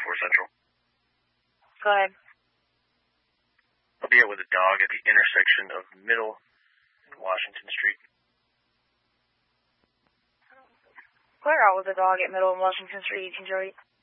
Central. Go ahead. I'll be out with a dog at the intersection of Middle and Washington Street. Where out with a dog at Middle and Washington Street, 1808?